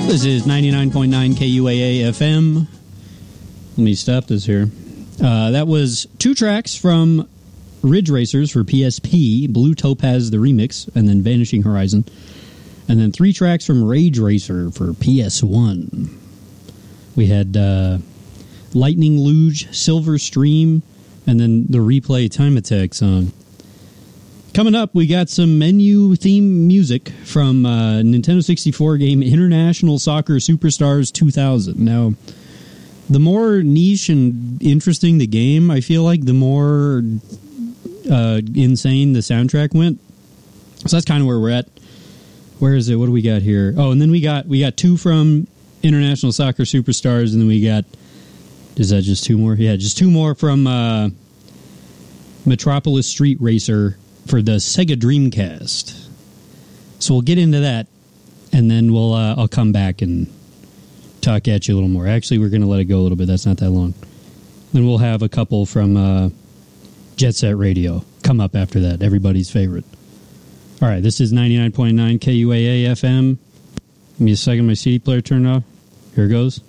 This is 99.9 KUAA FM. Let me stop this here. That was 2 tracks from Ridge Racers for PSP, Blue Topaz the Remix, and then Vanishing Horizon. And then 3 tracks from Rage Racer for PS1. We had Lightning Luge, Silver Stream, and then the Replay Time Attack song. Coming up, we got some menu theme music from Nintendo 64 game International Soccer Superstars 2000. Now, the more niche and interesting the game, I feel like, the more insane the soundtrack went. So that's kind of where we're at. Where is it? What do we got here? Oh, and then we got 2 from International Soccer Superstars, and then we got... Is that just 2 more? Yeah, just 2 more from Metropolis Street Racer for the Sega Dreamcast. So we'll get into that, and then I'll come back and talk at you a little more. Actually, we're going to let it go a little bit. That's not that long. Then we'll have a couple from Jet Set Radio come up after that, everybody's favorite. All right, this is 99.9 KUAA FM. Give me a second, my CD player turned off. Here it goes.